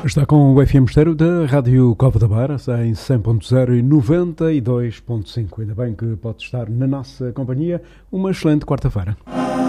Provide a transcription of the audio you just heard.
Está com o FM Mistério da Rádio Cova da Beira, em 100.0 e 92.5. Ainda bem que pode estar na nossa companhia. Uma excelente quarta-feira.